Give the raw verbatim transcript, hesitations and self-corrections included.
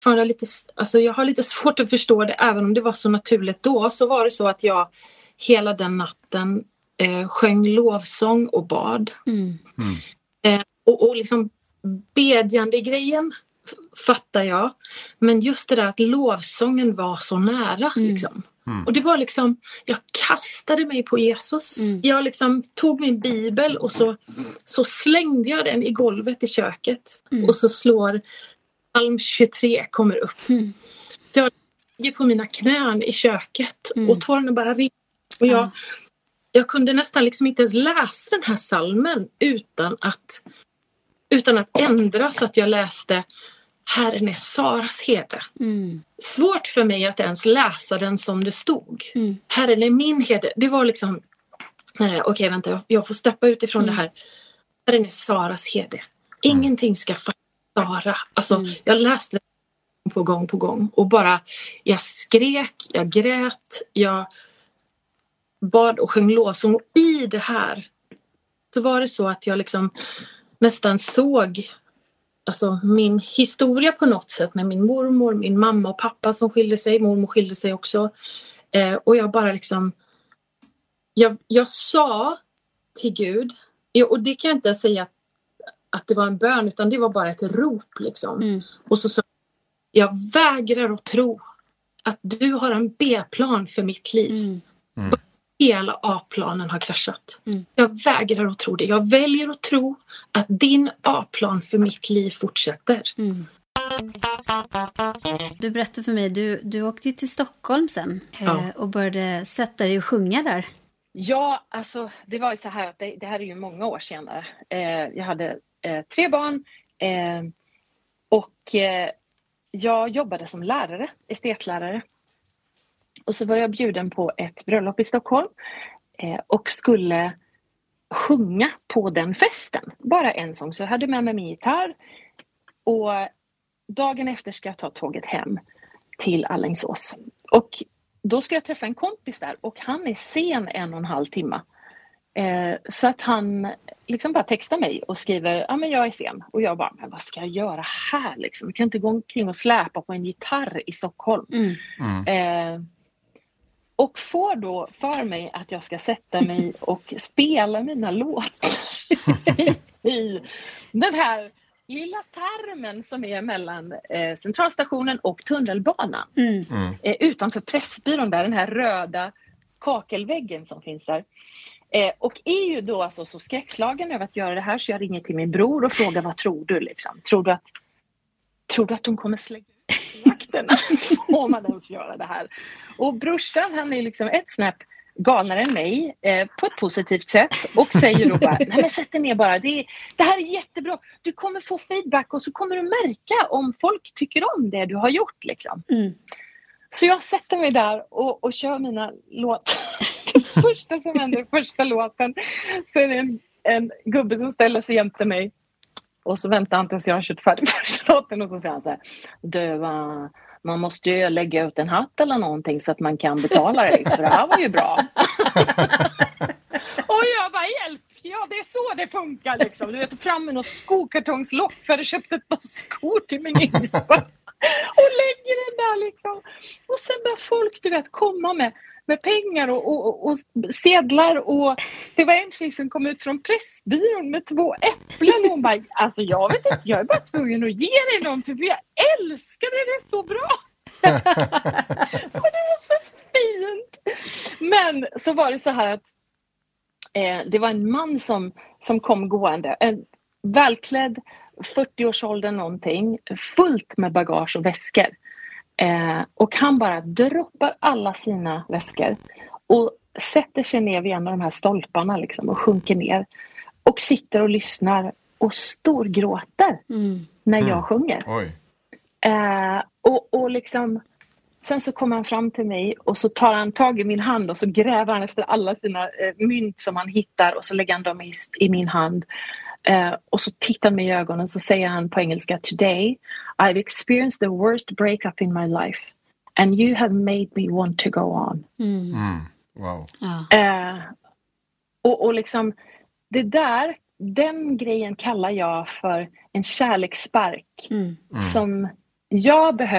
fortfarande lite, alltså jag har lite svårt att förstå det, även om det var så naturligt då, så var det så att jag hela den natten eh, sjöng lovsång och bad. Mm. Mm. Eh, och, och liksom bedjande grejen fattar jag, men just det där att lovsången var så nära Mm. liksom. Mm. Och det var liksom, jag kastade mig på Jesus. Mm. Jag liksom tog min bibel och så, så slängde jag den i golvet i köket. Mm. Och så slår psalm tjugotre kommer upp. Mm. Så jag ligger på mina knän i köket Mm. och tårarna bara rinner. Och jag, Ja. jag kunde nästan liksom inte ens läsa den här psalmen utan att, utan att ändra, så att jag läste Herren är Saras herde. Mm. Svårt för mig att ens läsa den som det stod. Mm. Herren är min herde. Det var liksom, nej, okej vänta, jag, jag får steppa ut ifrån Mm. det här. Herren är Saras herde. Ingenting ska falla Sara. Alltså, Mm. jag läste det på gång på gång. Och bara, jag skrek, jag grät, jag bad och sjöng lovsång. Och i det här så var det så att jag liksom nästan såg, alltså min historia på något sätt med min mormor, min mamma och pappa som skilde sig. Mormor skilde sig också. Eh, och jag bara liksom, jag, jag sa till Gud, ja, och det kan jag inte säga att, att det var en bön, utan det var bara ett rop liksom. Mm. Och så sa jag, vägrar att tro att du har en B-plan för mitt liv. Mm. Mm. Hela A-planen har kraschat. Mm. Jag vägrar att tro det. Jag väljer att tro att din A-plan för mitt liv fortsätter. Mm. Du berättade för mig, du, du åkte ju till Stockholm sen Ja. eh, och började sätta dig och sjunga där. Ja, alltså det var ju så här att det, det här är ju många år senare. Eh, jag hade eh, tre barn eh, och eh, jag jobbade som lärare, estetlärare. Och så var jag bjuden på ett bröllop i Stockholm eh, och skulle sjunga på den festen. Bara en sång, så jag hade med mig min gitarr. Och dagen efter ska jag ta tåget hem till Alingsås. Och då ska jag träffa en kompis där och han är sen en och en halv timme. Eh, så att han liksom bara textar mig och skriver, ja men jag är sen. Och jag bara, men vad ska jag göra här liksom? Jag kan inte gå omkring och släpa på en gitarr i Stockholm. Mm. Mm. Eh, och får då för mig att jag ska sätta mig och spela mina låtar i, i den här lilla tarmen som är mellan eh, centralstationen och tunnelbanan. Mm. Mm. Eh, utanför Pressbyrån där, den här röda kakelväggen som finns där. Eh, och är ju då alltså så skräckslagen över att göra det här, så jag ringer till min bror och frågar, vad tror du liksom? Tror du att, tror du att de kommer slägga ut vakterna? Får man ens göra det här? Och brorsan, han är liksom ett snäpp galnare än mig eh, på ett positivt sätt och säger då bara, nej men sätt dig ner bara, det, är, det här är jättebra, du kommer få feedback och så kommer du märka om folk tycker om det du har gjort liksom. Mm. Så jag sätter mig där och, och kör mina låtar. Det första som händer, första låten, så är det en, en gubbe som ställer sig jämte mig. Och så väntar han tills jag har kört färdigt första låten och så säger han så här, du, uh, man måste ju lägga ut en hatt eller någonting så att man kan betala dig, för det här var ju bra. Och jag bara, hjälp, ja det är så det funkar liksom. Du vet, fram med något skokartongslock, för jag hade köpt ett par skor till min yngsta. Och lägger den där liksom. Och sen börjar folk, du vet, komma med, med pengar och, och, och sedlar. Och det var en tjej som kom ut från Pressbyrån med två äpplen. Och hon bara, alltså jag vet inte, jag är bara tvungen att ge dig någonting, för jag älskar det, det är så bra. Och det var så fint. Men så var det så här att eh, det var en man som, som kom gående, en välklädd, fyrtioårsåldern någonting, fullt med bagage och väskor. Eh, och han bara droppar alla sina väskor och sätter sig ner vid en av de här stolparna liksom, och sjunker ner. Och sitter och lyssnar och storgråter Mm. när jag Mm. sjunger. Oj. Eh, och, och liksom, sen så kommer han fram till mig och så tar han tag i min hand och så gräver han efter alla sina eh, mynt som han hittar och så lägger han dem i, i min hand. Uh, och så tittar han mig i ögonen och så säger han på engelska, today I've experienced the worst breakup in my life and you have made me want to go on. Mm. Mm. Wow. Ja. Uh, och, och liksom det där, den grejen kallar jag för en kärleksspark Mm. Mm. som jag behöver